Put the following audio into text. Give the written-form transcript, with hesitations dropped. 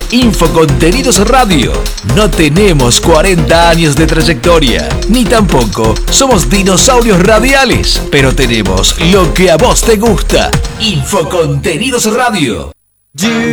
Infocontenidos Radio. No tenemos 40 años de trayectoria, ni tampoco somos dinosaurios radiales, pero tenemos lo que a vos te gusta. Infocontenidos Radio.